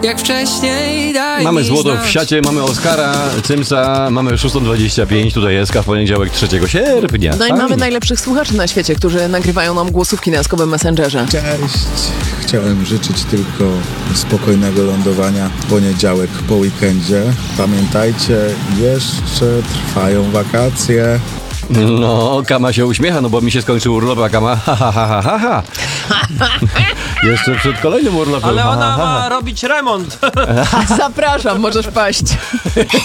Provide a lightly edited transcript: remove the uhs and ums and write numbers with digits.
jak wcześniej, daj Mamy mi złoto znać. w siacie, mamy Oskara, Cymsa, mamy 6.25, tutaj jest w poniedziałek 3 sierpnia. No i Fajnie. mamy najlepszych słuchaczy na świecie, którzy nagrywają nam głosówki na Jaskowym Messengerze. Cześć. Chciałem życzyć tylko spokojnego lądowania w poniedziałek po weekendzie. Pamiętajcie, jeszcze trwają wakacje. No, Kama się uśmiecha, no bo mi się skończył urlop, a Kama ha, ha, ha, ha, ha. Jeszcze przed kolejnym urlopem. Ale ha, ona ha, ha. ma robić remont. Zapraszam, możesz paść.